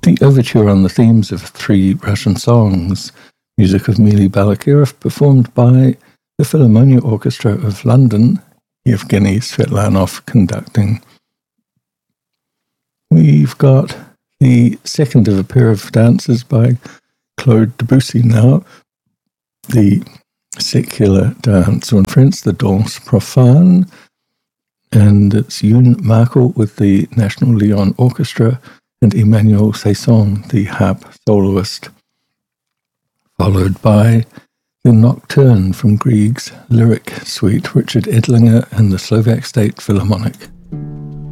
The overture on the themes of 3 Russian songs, music of Mili Balakirev, performed by the Philharmonia Orchestra of London, Yevgeny Svetlanov conducting. We've got the second of a pair of dances by Claude Debussy now, the secular dance, or in French, the danse profane, and it's Youn Markel with the National Lyon Orchestra and Emmanuel Saison, the harp soloist, followed by the Nocturne from Grieg's Lyric Suite, Richard Edlinger and the Slovak State Philharmonic.